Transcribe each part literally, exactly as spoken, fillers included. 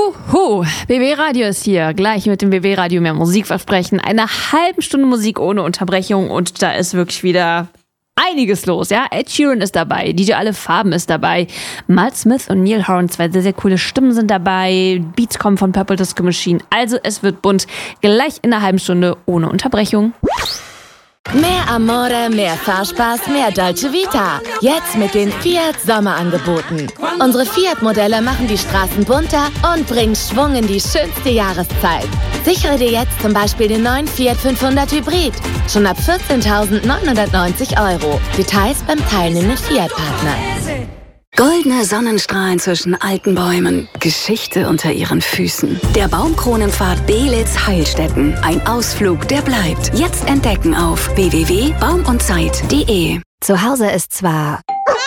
Huhu, B B Radio ist hier. Gleich mit dem B B Radio mehr Musikversprechen. Eine halbe Stunde Musik ohne Unterbrechung und da ist wirklich wieder einiges los, ja. Ed Sheeran ist dabei, D J Alle Farben ist dabei, Mal Smith und Neil Horan, zwei sehr, sehr coole Stimmen sind dabei, Beats kommen von Purple Disco Machine. Also es wird bunt, gleich in einer halben Stunde ohne Unterbrechung. Mehr Amore, mehr Fahrspaß, mehr Dolce Vita. Jetzt mit den Fiat Sommerangeboten. Unsere Fiat-Modelle machen die Straßen bunter und bringen Schwung in die schönste Jahreszeit. Sichere dir jetzt zum Beispiel den neuen Fiat fünfhundert Hybrid. Schon ab vierzehntausendneunhundertneunzig Euro. Details beim teilnehmenden Fiat-Partner. Goldene Sonnenstrahlen zwischen alten Bäumen, Geschichte unter ihren Füßen. Der Baumkronenpfad Belitz-Heilstätten. Ein Ausflug, der bleibt. Jetzt entdecken auf w w w punkt baum und zeit punkt de. Zu Hause ist zwar...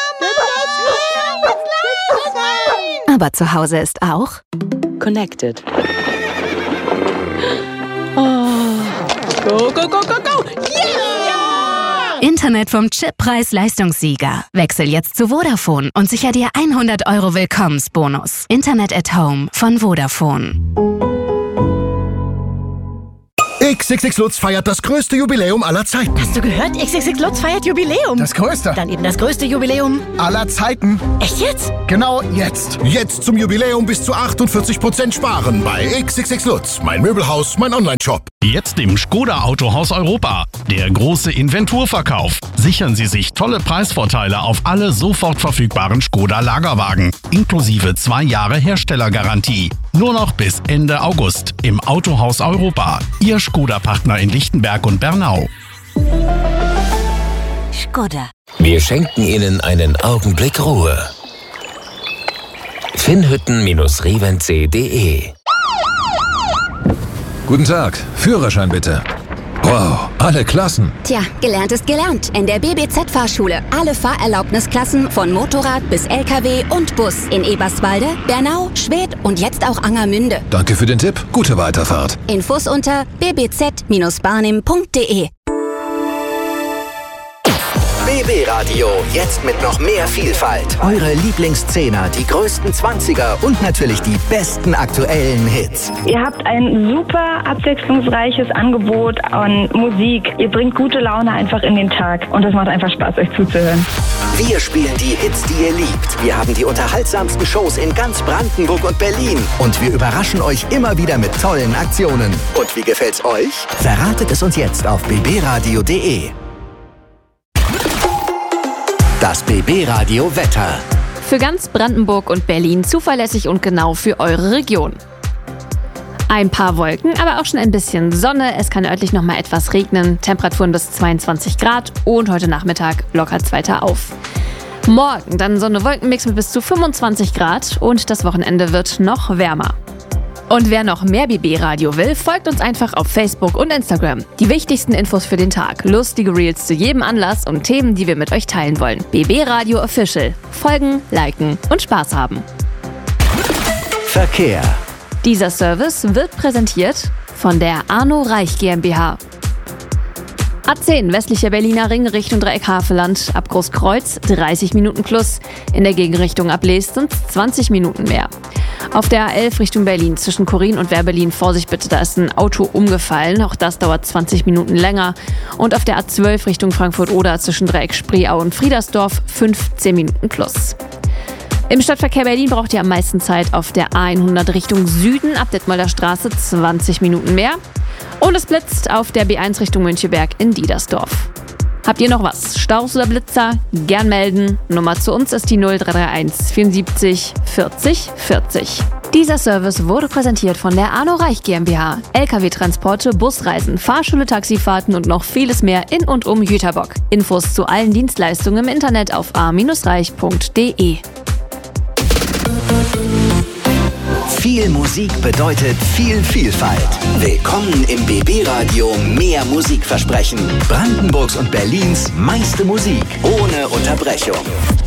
aber zu Hause ist auch... Connected. Oh. Go, go, go, go, go! Yeah! Internet vom Chip-Preis-Leistungssieger. Wechsel jetzt zu Vodafone und sicher dir hundert Euro Willkommensbonus. Internet at Home von Vodafone. X X X Lutz feiert das größte Jubiläum aller Zeiten. Hast du gehört? X X X Lutz feiert Jubiläum. Das größte. Dann eben das größte Jubiläum aller Zeiten. Echt jetzt? Genau jetzt. Jetzt zum Jubiläum bis zu achtundvierzig Prozent sparen bei X X X Lutz. Mein Möbelhaus, mein Online-Shop. Jetzt im Skoda Autohaus Europa. Der große Inventurverkauf. Sichern Sie sich tolle Preisvorteile auf alle sofort verfügbaren Skoda Lagerwagen. Inklusive zwei Jahre Herstellergarantie. Nur noch bis Ende August im Autohaus Europa. Ihr Skoda-Partner in Lichtenberg und Bernau. Skoda. Wir schenken Ihnen einen Augenblick Ruhe. finnhütten Bindestrich reventsee punkt de Guten Tag, Führerschein bitte. Wow, alle Klassen. Tja, gelernt ist gelernt. In der B B Z-Fahrschule. Alle Fahrerlaubnisklassen von Motorrad bis L K W und Bus. In Eberswalde, Bernau, Schwedt und jetzt auch Angermünde. Danke für den Tipp. Gute Weiterfahrt. Infos unter b b z Bindestrich barnim punkt de. B B Radio, jetzt mit noch mehr Vielfalt. Eure Lieblingszehner, die größten Zwanziger und natürlich die besten aktuellen Hits. Ihr habt ein super abwechslungsreiches Angebot an Musik. Ihr bringt gute Laune einfach in den Tag und es macht einfach Spaß, euch zuzuhören. Wir spielen die Hits, die ihr liebt. Wir haben die unterhaltsamsten Shows in ganz Brandenburg und Berlin. Und wir überraschen euch immer wieder mit tollen Aktionen. Und wie gefällt's euch? Verratet es uns jetzt auf b b radio punkt de. Das B B Radio Wetter. Für ganz Brandenburg und Berlin zuverlässig und genau für eure Region. Ein paar Wolken, aber auch schon ein bisschen Sonne. Es kann örtlich noch mal etwas regnen. Temperaturen bis zweiundzwanzig Grad und heute Nachmittag lockert weiter auf. Morgen dann Sonne-Wolkenmix mit bis zu fünfundzwanzig Grad und das Wochenende wird noch wärmer. Und wer noch mehr B B Radio will, folgt uns einfach auf Facebook und Instagram. Die wichtigsten Infos für den Tag, lustige Reels zu jedem Anlass und Themen, die wir mit euch teilen wollen. B B Radio Official. Folgen, liken und Spaß haben. Verkehr. Dieser Service wird präsentiert von der Arno Reich GmbH. A zehn, westlicher Berliner Ring Richtung Dreieck Havelland, ab Großkreuz dreißig Minuten plus. In der Gegenrichtung ab Leest sind es zwanzig Minuten mehr. Auf der A elf Richtung Berlin zwischen Korin und Wehrberlin, Vorsicht bitte, da ist ein Auto umgefallen. Auch das dauert zwanzig Minuten länger. Und auf der A zwölf Richtung Frankfurt-Oder zwischen Dreieck Spreeau und Friedersdorf fünfzehn Minuten plus. Im Stadtverkehr Berlin braucht ihr am meisten Zeit auf der A hundert Richtung Süden, ab Detmolder Straße zwanzig Minuten mehr. Und es blitzt auf der B eins Richtung Müncheberg in Diedersdorf. Habt ihr noch was? Staus oder Blitzer? Gern melden. Nummer zu uns ist die null drei drei eins vierundsiebzig vierzig vierzig. Dieser Service wurde präsentiert von der Arno Reich GmbH. L K W-Transporte, Busreisen, Fahrschule, Taxifahrten und noch vieles mehr in und um Jüterbock. Infos zu allen Dienstleistungen im Internet auf a reich punkt de. Viel Musik bedeutet viel Vielfalt. Willkommen im B B Radio mehr Musikversprechen. Brandenburgs und Berlins meiste Musik ohne Unterbrechung.